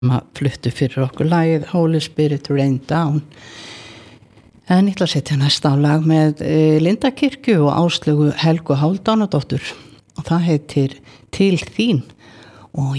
fluttu fyrir okkur lagið Holy Spirit Rain Down. En ég ætla að setja næsta á lag með Lindakirkju og Áslaugu Helgu Hálfdánadóttur og það heitir Til þín og